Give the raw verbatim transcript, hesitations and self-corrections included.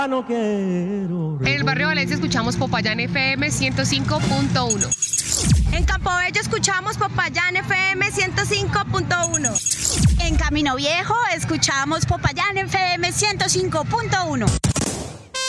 No quiero. En el barrio Valencia escuchamos Popayán F M ciento cinco punto uno. En Campo Bello escuchamos Popayán F M ciento cinco punto uno. En Camino Viejo escuchamos Popayán F M ciento cinco punto uno.